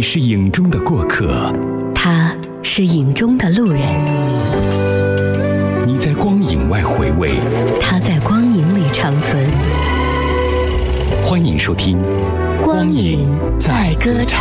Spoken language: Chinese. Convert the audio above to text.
是影中的过客， 他是影中的路人。 你在光影外回味， 他在光影里长存。 欢迎收听《 光影在歌唱》。